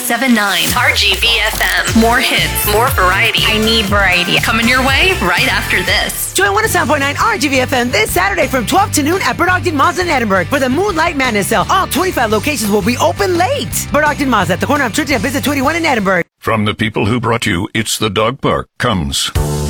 1079 RGVFM. More hits, more variety. I need variety. Coming your way right after this. Join 107.9 RGVFM this Saturday from 12 to noon at Burdock Mazda in Edinburgh for the Moonlight Madness Sale. All 25 locations will be open late. Burdock Mazda at the corner of Church and Visit 21 in Edinburgh. From the people who brought you It's the Dog Park comes